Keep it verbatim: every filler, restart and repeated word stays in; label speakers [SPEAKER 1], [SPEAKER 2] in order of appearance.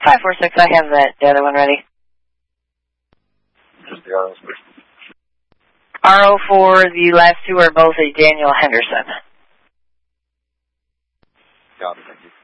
[SPEAKER 1] five four six, I have that the other one ready.
[SPEAKER 2] Just the R Os, please.
[SPEAKER 1] R O for the last two are both a Daniel Henderson.
[SPEAKER 2] Got it, thank you.